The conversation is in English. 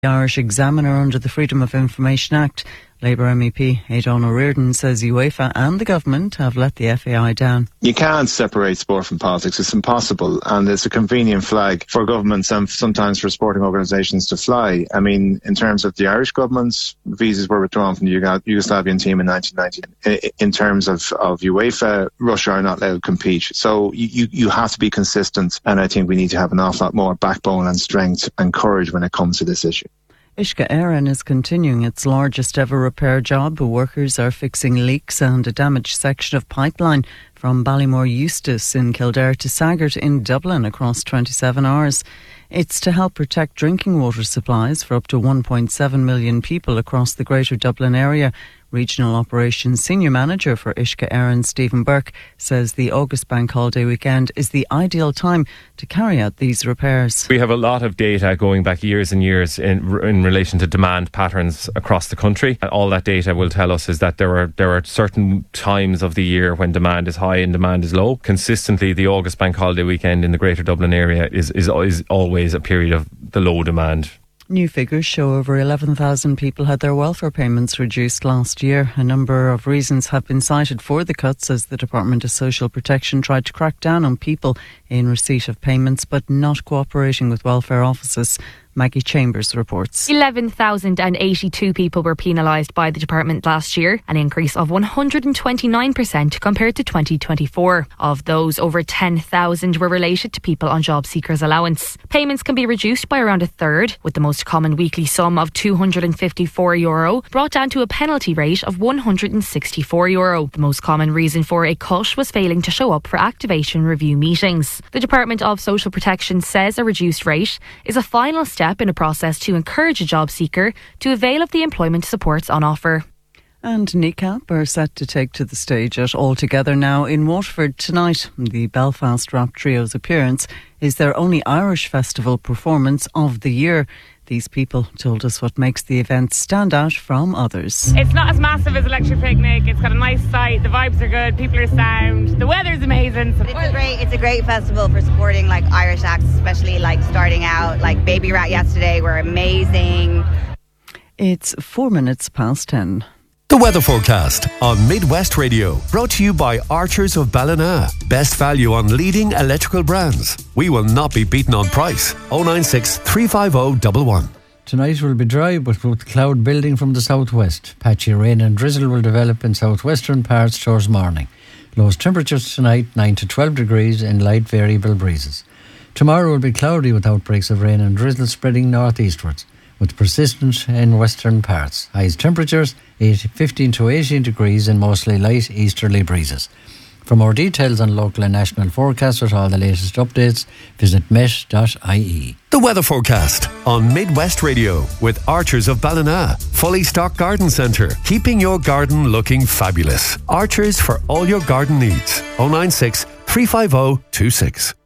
The Irish Examiner under the Freedom of Information Act. Labour MEP Aidan O'Riordan says UEFA and the government have let the FAI down. You can't separate sport from politics. It's impossible, and it's a convenient flag for governments and sometimes for sporting organisations to fly. I mean, in terms of the Irish government's visas were withdrawn from the Yugoslavian team in 1990. In terms of UEFA, Russia are not allowed to compete. So you have to be consistent, and I think we need to have an awful lot more backbone and strength and courage when it comes to this issue. Uisce Éireann is continuing its largest ever repair job. Workers are fixing leaks and a damaged section of pipeline from Ballymore Eustace in Kildare to Saggart in Dublin across 27 hours. It's to help protect drinking water supplies for up to 1.7 million people across the Greater Dublin area. Regional Operations Senior Manager for Uisce Éireann, Stephen Burke, says the August Bank Holiday weekend is the ideal time to carry out these repairs. We have a lot of data going back years and years in relation to demand patterns across the country. All that data will tell us is that there are certain times of the year when demand is high and demand is low. Consistently, the August Bank Holiday weekend in the Greater Dublin area is always a period of the low demand. New figures show over 11,000 people had their welfare payments reduced last year. A number of reasons have been cited for the cuts as the Department of Social Protection tried to crack down on people in receipt of payments but not cooperating with welfare offices. Maggie Chambers reports. 11,082 people were penalised by the department last year, an increase of 129% compared to 2024. Of those, over 10,000 were related to people on job seekers allowance. Payments can be reduced by around a third, with the most common weekly sum of €254 brought down to a penalty rate of €164. The most common reason for a cut was failing to show up for activation review meetings. The Department of Social Protection says a reduced rate is a final step in a process to encourage a job seeker to avail of the employment supports on offer. And NECAP are set to take to the stage at All Together Now in Waterford tonight. The Belfast Rap Trio's appearance is their only Irish festival performance of the year. These people told us what makes the event stand out from others. It's not as massive as Electric Picnic. It's got a nice site. The vibes are good. People are sound. The weather's amazing. It's a great festival for supporting like Irish acts, especially like starting out. Like Baby Rat yesterday were amazing. It's 10:04. The weather forecast on Midwest Radio, brought to you by Archers of Ballina. Best value on leading electrical brands. We will not be beaten on price. 096 350 111. Tonight will be dry, but with cloud building from the southwest. Patchy rain and drizzle will develop in southwestern parts towards morning. Lowest temperatures tonight 9 to 12 degrees in light variable breezes. Tomorrow will be cloudy with outbreaks of rain and drizzle spreading northeastwards, with persistent in western parts. Highest temperatures 15 to 18 degrees and mostly light easterly breezes. For more details on local and national forecasts with all the latest updates, visit met.ie. The weather forecast on Midwest Radio with Archers of Ballina. Fully stocked garden centre, keeping your garden looking fabulous. Archers for all your garden needs. 096 350 26.